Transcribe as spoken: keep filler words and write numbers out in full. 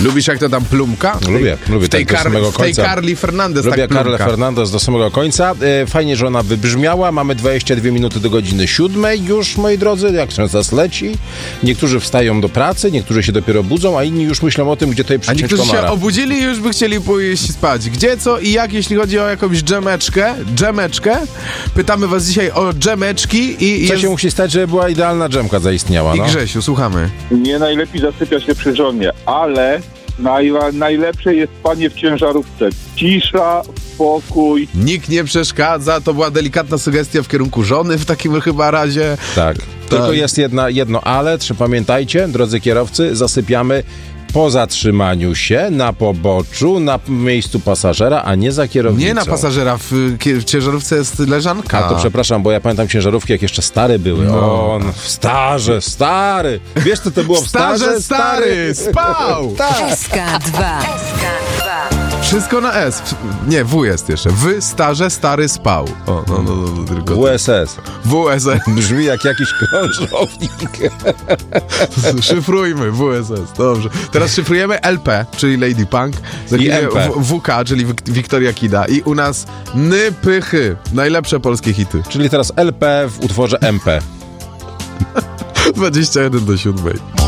Lubisz jak to tam plumka? Lubię, lubię. W tej, tak Kar- do samego w tej końca. Carly Fernandez Lubię tak plumka. Carlę Fernandez do samego końca. E, fajnie, że ona wybrzmiała. Mamy dwadzieścia dwie minuty do godziny siódmej już, moi drodzy, jak czas leci. Niektórzy wstają do pracy, niektórzy się dopiero budzą, a inni już myślą o tym, gdzie tutaj A przyciąć niektórzy komara. się obudzili i już by chcieli pójść spać. Gdzie, co i jak, jeśli chodzi o jakąś dżemeczkę? Dżemeczkę? Pytamy was dzisiaj o dżemeczki i... Co jest... się musi stać, żeby była idealna dżemka zaistniała, I no? Grzesiu, słuchamy. Nie najlepiej zasypia się przy żonie, ale naj, najlepsze jest spanie w ciężarówce. Cisza, spokój. Nikt nie przeszkadza, to była delikatna sugestia w kierunku żony w takim chyba razie. Tak. Tylko jest jedna, jedno ale, czy pamiętajcie, drodzy kierowcy, zasypiamy po zatrzymaniu się, na poboczu, na miejscu pasażera, a nie za kierownicą. Nie na pasażera, w, w ciężarówce jest leżanka. A to przepraszam, bo ja pamiętam ciężarówki, jak jeszcze stare były. No. On, starze, stary. Wiesz, co to było w Starze, starze, stary, spał! Tak. S K dwa. S K dwa. Wszystko na S. Nie, W jest jeszcze. Wy, starze, stary, spał. O, no, no, no, no tylko... W S S. W S S. Brzmi jak jakiś krążownik. Szyfrujmy W S S. Dobrze. Teraz szyfrujemy L P, czyli Lady Punk. Za I chwilę M P. w- WK, czyli Wik- Wiktoria Kida. I u nas Ny, Pychy. Najlepsze polskie hity. Czyli teraz L P w utworze M P. dwadzieścia jeden do siódmej.